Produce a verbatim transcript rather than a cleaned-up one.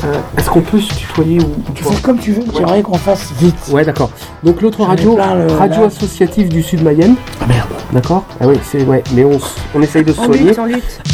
Euh, est-ce qu'on peut se tutoyer ou Tu fais comme tu veux, ouais. J'aimerais qu'on fasse vite. Ouais, d'accord. Donc l'autre J'en ai radio, plein, le- radio là. associative du Sud Mayenne. Ah merde. D'accord. Ah oui, c'est ouais, mais on, s- on essaye de se On soigner. lutte, on lutte.